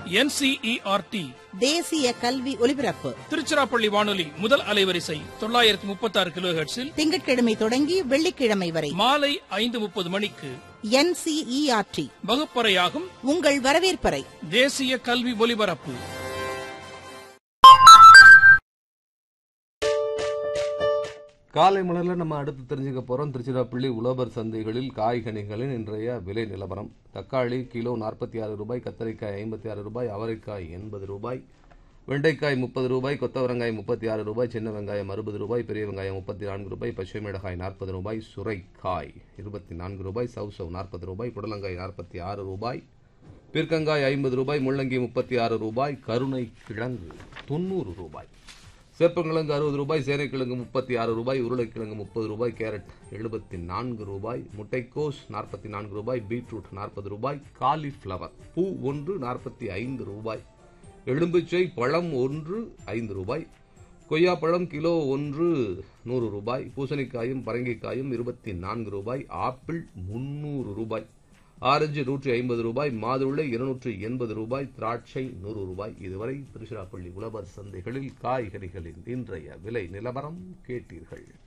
NCERT தேசிய கல்வி ஒலிபரப்பு திருச்சிராப்பள்ளி வானொலி முதல் அலைவரிசை 936 கிலோஹெர்ட்ஸில் திங்கட்கிழமை தொடங்கி வெள்ளிக்கிழமை வரை மாலை 5:30 மணிக்கு NCERT வகுப்பறையாகும் உங்கள் வரவேற்பறை தேசிய கல்வி ஒலிபரப்பு. காலை மலரில் நம்ம அடுத்து தெரிஞ்சுக்க போகிறோம் திருச்சிராப்பள்ளி உழவர் சந்தைகளில் காய்கனிகளின் இன்றைய விலை நிலவரம். தக்காளி கிலோ 46 ரூபாய், கத்தரிக்காய் 56 ரூபாய், அவரைக்காய் 80 ரூபாய், வெண்டைக்காய் 30 ரூபாய், கொத்தவரங்காய் 36 ரூபாய், சின்ன வெங்காயம் 60 ரூபாய், பெரிய வெங்காயம் 34 ரூபாய், பச்சை மிளகாய் 40 ரூபாய், சுரைக்காய் 24 ரூபாய், சவுசவ் 40 ரூபாய், புடலங்காய் 46 ரூபாய், பீர்க்கங்காய் 50 ரூபாய், முள்ளங்கி 36 ரூபாய், கருணை கிழங்கு 90 ரூபாய், சேப்பங்கிழங்கு 60 ரூபாய், சேனைக்கிழங்கு 36 ரூபாய், உருளைக்கிழங்கு 30 ரூபாய், கேரட் 74 ரூபாய், முட்டைக்கோஸ் 44 ரூபாய், பீட்ரூட் 40 ரூபாய், காலிஃபிளவர் பூ ஒன்று 45 ரூபாய், எலும்பிச்சை பழம் ஒன்று 5 ரூபாய், கொய்யாப்பழம் கிலோ ஒன்று 100 ரூபாய், பூசணிக்காயும் பரங்கிக்காயும் 24 ரூபாய், ஆப்பிள் 300 ரூபாய், ஆரஞ்சு 150 ரூபாய், மாதுளை 280 ரூபாய், திராட்சை 100 ரூபாய். இதுவரை திருச்சிராப்பள்ளி உழவர் சந்தைகளில் காய்கறிகளின் இன்றைய விலை நிலவரம் கேட்டீர்கள்.